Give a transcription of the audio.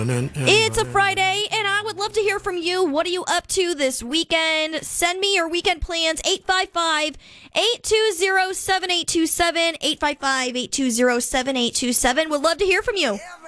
It's a Friday, and I would love to hear from you. What are you up to this weekend? Send me your weekend plans, 855-820-7827, 855-820-7827. Would love to hear from you.